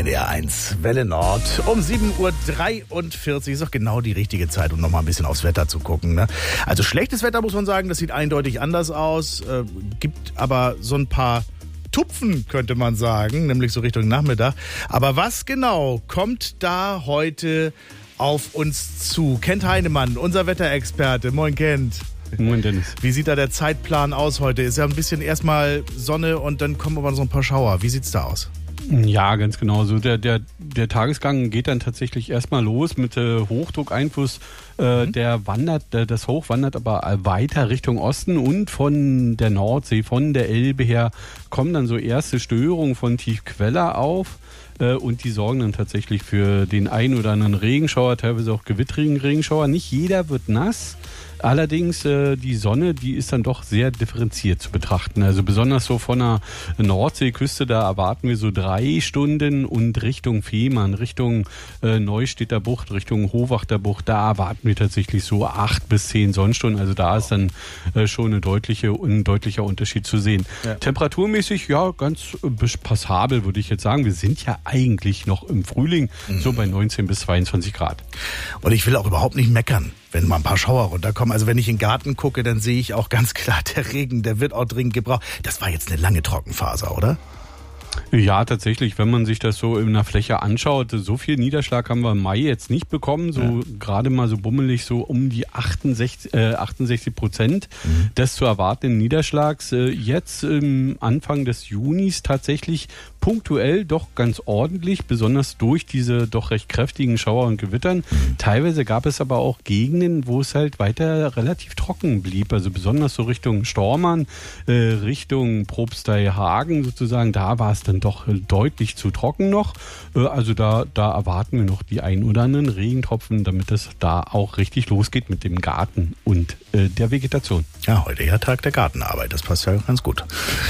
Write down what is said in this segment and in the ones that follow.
NDR1 Welle Nord um 7.43 Uhr ist doch genau die richtige Zeit, um noch mal ein bisschen aufs Wetter zu gucken. Ne? Also schlechtes Wetter, muss man sagen, das sieht eindeutig anders aus. Gibt aber so ein paar Tupfen, könnte man sagen, nämlich so Richtung Nachmittag. Aber was genau kommt da heute auf uns zu? Kent Heinemann, unser Wetterexperte. Moin Kent. Moin Dennis. Wie sieht da der Zeitplan aus heute? Ist ja ein bisschen erstmal Sonne und dann kommen aber noch so ein paar Schauer. Wie sieht's da aus? Ja, ganz genau. So der Tagesgang geht dann tatsächlich erstmal los mit Hochdruckeinfluss. Das Hoch wandert aber weiter Richtung Osten und von der Nordsee, von der Elbe her, kommen dann so erste Störungen von Tiefquelle auf. Und die sorgen dann tatsächlich für den einen oder anderen Regenschauer, teilweise auch gewittrigen Regenschauer. Nicht jeder wird nass. Allerdings die Sonne, die ist dann doch sehr differenziert zu betrachten. Also besonders so von der Nordseeküste, da erwarten wir so 3 Stunden und Richtung Fehmarn, Richtung Neustädter Bucht, Richtung Hohwachter Bucht, da erwarten wir tatsächlich so 8 bis 10 Sonnenstunden. Also da ist dann schon ein deutlicher Unterschied zu sehen. Ja. Temperaturmäßig, ja, ganz passabel, würde ich jetzt sagen. Wir sind ja eigentlich noch im Frühling, so bei 19 bis 22 Grad. Und ich will auch überhaupt nicht meckern, wenn mal ein paar Schauer runterkommen. Also wenn ich in den Garten gucke, dann sehe ich auch ganz klar, der Regen, der wird auch dringend gebraucht. Das war jetzt eine lange Trockenphase, oder? Ja, tatsächlich, wenn man sich das so in der Fläche anschaut, so viel Niederschlag haben wir im Mai jetzt nicht bekommen, so gerade mal so bummelig so um die 68% des zu erwartenden Niederschlags. Jetzt Anfang des Junis tatsächlich punktuell doch ganz ordentlich, besonders durch diese doch recht kräftigen Schauer und Gewittern. Teilweise gab es aber auch Gegenden, wo es halt weiter relativ trocken blieb, also besonders so Richtung Stormarn, Richtung Propsteihagen sozusagen, da war es dann doch deutlich zu trocken noch. Also da erwarten wir noch die ein oder anderen Regentropfen, damit es da auch richtig losgeht mit dem Garten und der Vegetation. Ja, heute ja Tag der Gartenarbeit, das passt ja ganz gut.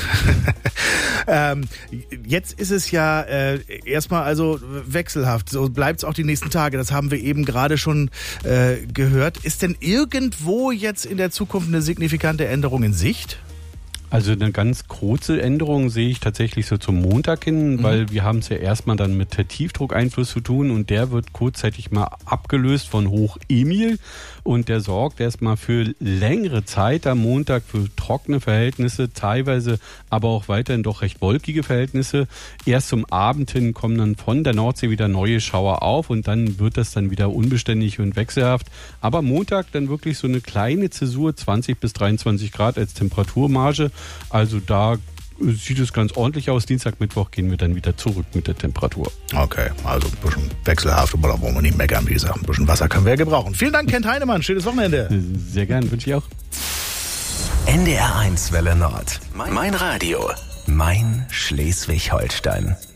Jetzt ist es ja erstmal also wechselhaft, so bleibt es auch die nächsten Tage, das haben wir eben gerade schon gehört. Ist denn irgendwo jetzt in der Zukunft eine signifikante Änderung in Sicht? Also eine ganz kurze Änderung sehe ich tatsächlich so zum Montag hin, weil wir haben es ja erstmal dann mit Tiefdruckeinfluss zu tun und der wird kurzzeitig mal abgelöst von Hoch Emil und der sorgt erstmal für längere Zeit am Montag für trockene Verhältnisse, teilweise aber auch weiterhin doch recht wolkige Verhältnisse. Erst zum Abend hin kommen dann von der Nordsee wieder neue Schauer auf und dann wird das dann wieder unbeständig und wechselhaft. Aber Montag dann wirklich so eine kleine Zäsur, 20 bis 23 Grad als Temperaturmarge. Also da sieht es ganz ordentlich aus. Dienstag, Mittwoch gehen wir dann wieder zurück mit der Temperatur. Okay, also ein bisschen wechselhaft, aber da wollen wir nicht meckern, wie gesagt. Ein bisschen Wasser können wir ja gebrauchen. Vielen Dank, Kent Heinemann. Schönes Wochenende. Sehr gern, wünsche ich auch. NDR1 Welle Nord. Mein Radio. Mein Schleswig-Holstein.